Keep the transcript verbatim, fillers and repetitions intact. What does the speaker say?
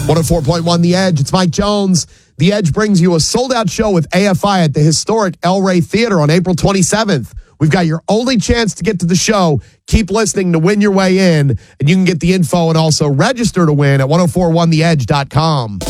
one oh four point one The Edge. It's Mike Jones. The Edge brings you a sold-out show with A F I at the historic El Rey Theater on April twenty-seventh. We've got your only chance to get to the show. Keep listening to win your way in, and you can get the info and also register to win at ten forty-one the edge dot com.